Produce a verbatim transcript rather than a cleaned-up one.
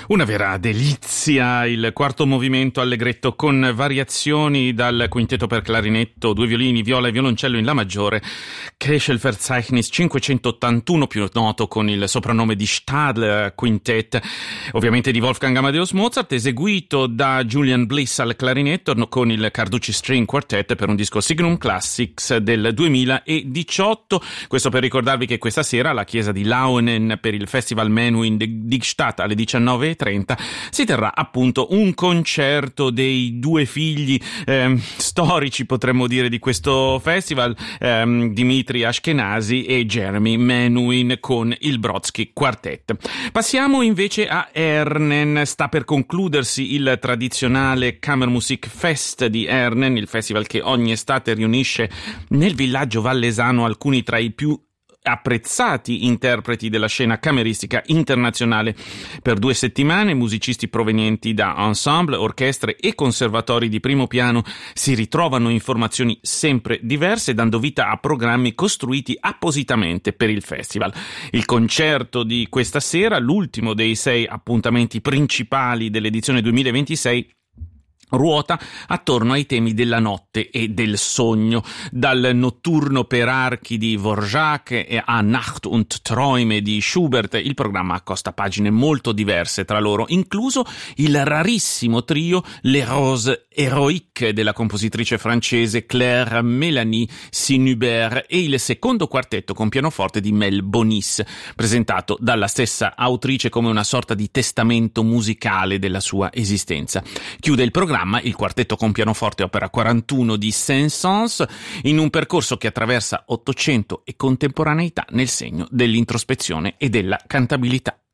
Una vera delizia, il quarto movimento allegretto con variazioni dal quintetto per clarinetto, due violini, viola e violoncello in La maggiore, Kreschel-Verzeichnis cinquecentottantuno, più noto con il soprannome di Stadler Quintet, ovviamente di Wolfgang Amadeus Mozart, eseguito da Julian Bliss al clarinetto con il Carducci String Quartet per un disco Signum Classics del duemiladiciotto. Questo per ricordarvi che questa sera alla chiesa di Launen per il Festival Menuhin di Gstaad alle diciannove e trenta si terrà appunto un concerto dei due figli eh, storici, potremmo dire, di questo festival, eh, Dmitri Ashkenazy e Jeremy Menuhin con il Brodsky Quartet. Passiamo invece a Ernen. Sta per concludersi il tradizionale Kammermusik Fest di Ernen, il festival che ogni estate riunisce nel villaggio vallesano alcuni tra i più apprezzati interpreti della scena cameristica internazionale. Per due settimane musicisti provenienti da ensemble, orchestre e conservatori di primo piano si ritrovano in formazioni sempre diverse, dando vita a programmi costruiti appositamente per il festival. Il concerto di questa sera, l'ultimo dei sei appuntamenti principali dell'edizione duemilaventisei, ruota attorno ai temi della notte e del sogno, dal notturno per archi di Dvorak a Nacht und Träume di Schubert. Il programma accosta pagine molto diverse tra loro, incluso il rarissimo trio Les Roses Héroïques della compositrice francese Claire Mélanie Sinubert e il secondo quartetto con pianoforte di Mel Bonis, presentato dalla stessa autrice come una sorta di testamento musicale della sua esistenza. Chiude il programma il quartetto con pianoforte opera quarantuno di Saint-Saëns, in un percorso che attraversa Ottocento e contemporaneità nel segno dell'introspezione e della cantabilità.